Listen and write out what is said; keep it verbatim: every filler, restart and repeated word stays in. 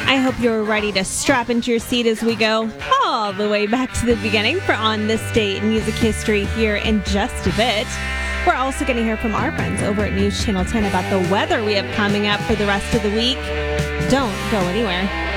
I hope you're ready to strap into your seat as we go all the way back to the beginning for On This Day in Music History here in just a bit. We're also going to hear from our friends over at News Channel ten about the weather we have coming up for the rest of the week. Don't go anywhere.